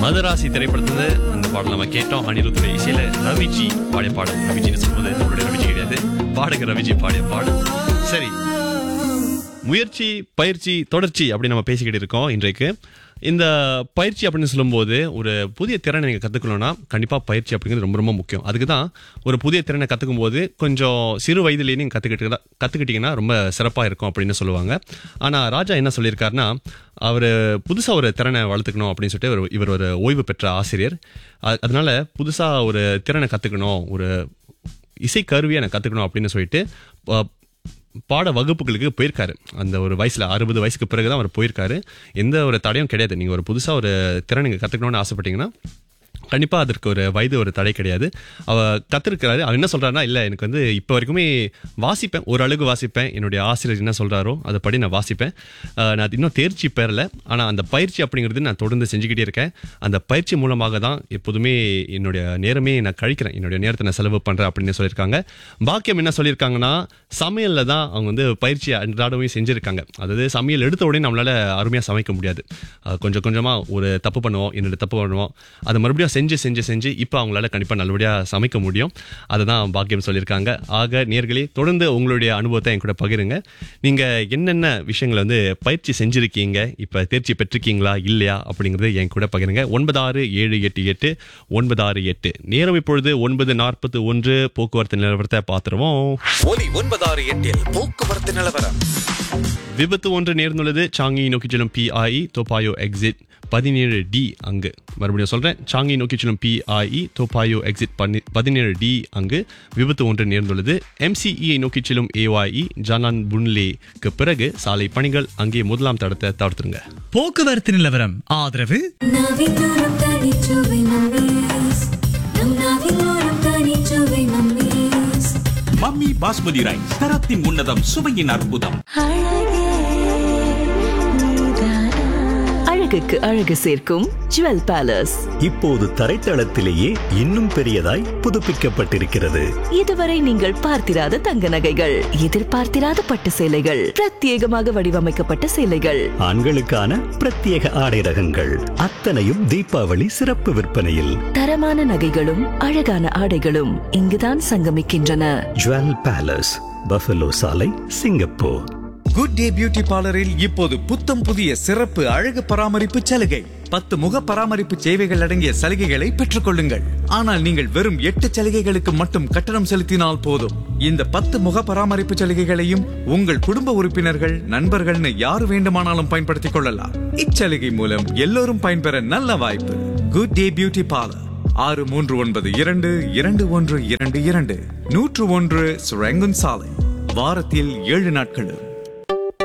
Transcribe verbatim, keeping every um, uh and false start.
மதராசி திரைப்படத்துல அந்த பாடல் நம்ம கேட்டோம். அனிருத்துடைய இசையில ரவிஜி பாடிய பாடல். ரவிஜின்னு சொல்லும்போது நம்மளுடைய ரவிஜி கிடையாது, பாடகர் ரவிஜி பாடிய பாடல். சரி, முயற்சி, பயிற்சி, தொடர்ச்சி அப்படின்னு நம்ம பேசிக்கிட்டு இருக்கோம் இன்றைக்கு. இந்த பயிற்சி அப்படின்னு சொல்லும்போது ஒரு புதிய திறனை நீங்கள் கற்றுக்கணும்னா கண்டிப்பாக பயிற்சி அப்படிங்கிறது ரொம்ப ரொம்ப முக்கியம். அதுக்கு தான் ஒரு புதிய திறனை கற்றுக்கும் போது கொஞ்சம் சிறு வயதுலேயே நீங்கள் கற்றுக்கிட்டு கற்றுக்கிட்டிங்கன்னா ரொம்ப சிறப்பாக இருக்கும் அப்படின்னு சொல்லுவாங்க. ஆனால் ராஜா என்ன சொல்லியிருக்காருன்னா, அவர் புதுசாக ஒரு திறனை வளர்த்துக்கணும் அப்படின்னு சொல்லிட்டு ஒரு இவர் ஒரு ஓய்வு பெற்ற ஆசிரியர். அதனால புதுசாக ஒரு திறனை கற்றுக்கணும், ஒரு இசை கருவியை எனக்கு கற்றுக்கணும் அப்படின்னு சொல்லிட்டு பாட வகுப்புகளுக்கு போயிருக்காரு. அந்த ஒரு வயசுல அறுபது வயசுக்கு பிறகுதான் அவர் போயிருக்காரு. எந்த ஒரு தடையும் கிடையாது. நீங்க ஒரு புதுசா ஒரு திறன் நீங்க கத்துக்கணும்னு ஆசைப்பட்டீங்கன்னா கண்டிப்பா அதற்கு ஒரு வயது ஒரு தடை கிடையாது. அவ கத்துருக்கிறாரு. அவர் என்ன சொல்றாருன்னா, இல்ல எனக்கு வந்து இப்ப வரைக்குமே வாசிப்பேன், ஓரளவுக்கு வாசிப்பேன், என்னுடைய ஆசிரியர் என்ன சொல்றாரோ அதை படி நான் வாசிப்பேன். நான் இன்னும் தேர்ச்சி பெறல, ஆனா அந்த பயிற்சி அப்படிங்கிறது நான் தொடர்ந்து செஞ்சுக்கிட்டே இருக்கேன். அந்த பயிற்சி மூலமாக தான் எப்போதுமே என்னுடைய நேரமே நான் கழிக்கிறேன், என்னுடைய நேரத்தை நான் செலவு பண்றேன் அப்படின்னு சொல்லியிருக்காங்க. பாக்கியம் என்ன சொல்லியிருக்காங்கன்னா, சமையல்ல தான் அவங்க வந்து பயிற்சியை அன்றாடமே செஞ்சிருக்காங்க. அதாவது சமையல் எடுத்த உடனே நம்மளால அருமையா சமைக்க முடியாது. கொஞ்சம் கொஞ்சமா ஒரு தப்பு பண்ணுவோம், என்னோட தப்பு பண்ணுவோம், அதை மறுபடியும் செஞ்சு செஞ்சு செஞ்சு இப்போ அவங்களால கண்டிப்பாக நல்லபடியாக சமைக்க முடியும். அதை தான் பாக்கியம் சொல்லியிருக்காங்க. ஆக நேயர்களே, தொடர்ந்து உங்களுடைய அனுபவத்தை என் கூட பகிருங்க. நீங்கள் என்னென்ன விஷயங்களை வந்து பயிற்சி செஞ்சுருக்கீங்க, இப்போ தேர்ச்சி பெற்றிருக்கீங்களா இல்லையா அப்படிங்கிறது என் கூட பகிருங்க. ஒன்பது ஆறு ஏழு எட்டு எட்டு ஒன்பது ஆறு எட்டு. நேரம் இப்பொழுது ஒன்பது நாற்பத்தி ஒன்று. போக்குவரத்து நிலவரத்தை பார்த்துருவோம். ஒலி ஒன்பது ஆறு எட்டில் போக்குவரத்து நிலவரம். விபத்து ஒன்று நேர்ந்துள்ளது. சாங்கி நோக்கி செல்லும் பிஐஇ தோப்பாயோ எக்ஸிட் பதினேழு டி அங்கு. மறுபடியும் சொல்றேன், சாங்கி நோக்கி செல்லும் பிஐஇ தோப்பாயோ எக்ஸிட் பதினேழு டி அங்கு விபத்து ஒன்று நேர்ந்துள்ளது. எம்சிஇயை நோக்கி செல்லும் ஏஒய்இ ஜானான் புன்லேக்கு பிறகு சாலை பணிகள், அங்கே முதலாம் தடத்தை தவிர்த்துருங்க. போக்குவரத்து நிலவரம் ஆதரவு மம்மி பாஸ்மதி ரைஸ், தரத்தின் உன்னதம், சுவையின் அற்புதம். அழகுக்கு அழகு சேர்க்கும் ஜுவல் பேலஸ் இப்போது தரைத்தளத்திலேயே இன்னும் பெரியதாய் புதுப்பிக்கப்பட்டிருக்கிறது. இதுவரை நீங்கள் பார்த்திராத தங்க நகைகள், எதிர்பார்த்திராத பட்டு சேலைகள், பிரத்யேகமாக வடிவமைக்கப்பட்ட சேலைகள், ஆண்களுக்கான பிரத்யேக ஆடை ரகங்கள், அத்தனையும் தீபாவளி சிறப்பு விற்பனையில். தரமான நகைகளும் அழகான ஆடைகளும் இங்குதான் சங்கமிக்கின்றன. ஜுவல் பேலஸ், பஃபலோ சாலை, சிங்கப்பூர். குட் டே பியூட்டி பார்லரில் இப்போது புத்தம் புதிய சிறப்பு அழகு பராமரிப்பு சலுகை. பத்து முக பராமரிப்பு சேவைகள் அடங்கிய சலுகைகளை பெற்றுக் கொள்ளுங்கள். ஆனால் நீங்கள் வெறும் எட்டு சலுகைகளுக்கு மட்டும் கட்டணம் செலுத்தினால் போதும். இந்த பத்து முக பராமரிப்பு சலுகைகளையும் உங்கள் குடும்ப உறுப்பினர்கள், நண்பர்கள்னு யார் வேண்டுமானாலும் பயன்படுத்திக் கொள்ளலாம். இச்சலுகை மூலம் எல்லோரும் பயன்பெற நல்ல வாய்ப்பு. குட் டே பியூட்டி பார்லர், ஆறு மூன்று ஒன்பது இரண்டு இரண்டு ஒன்று இரண்டு இரண்டு நூற்று ஒன்று சுரங்கன் சாலை. வாரத்தில் ஏழு நாட்களும்.